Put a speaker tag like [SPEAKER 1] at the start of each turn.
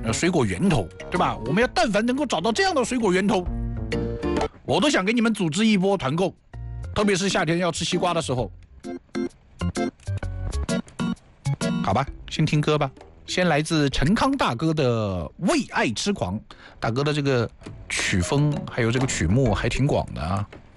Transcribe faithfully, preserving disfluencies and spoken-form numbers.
[SPEAKER 1] 水果源头，对吧？我们要但凡能够找到这样的水果源头，我都想给你们组织一波团购，特别是夏天要吃西瓜的时候。好吧，先听歌吧。先来自陈康大哥的《为爱痴狂》，大哥的这个曲风还有这个曲目还挺广的啊。